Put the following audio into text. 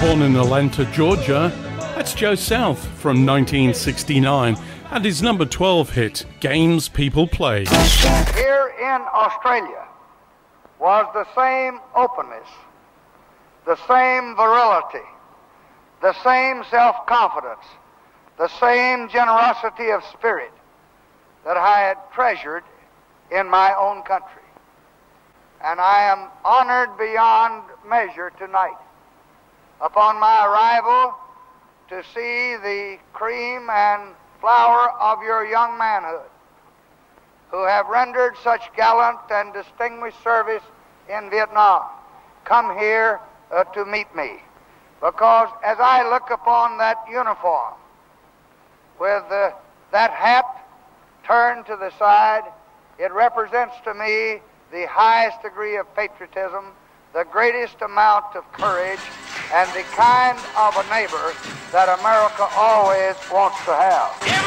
Born in Atlanta, Georgia, that's Joe South from 1969 and his number 12 hit, Games People Play. Here in Australia was the same openness, the same virility, the same self-confidence, the same generosity of spirit that I had treasured in my own country. And I am honored beyond measure tonight upon my arrival to see the cream and flower of your young manhood who have rendered such gallant and distinguished service in Vietnam come here to meet me. Because as I look upon that uniform with that hat turned to the side, it represents to me the highest degree of patriotism, the greatest amount of courage, and the kind of a neighbor that America always wants to have.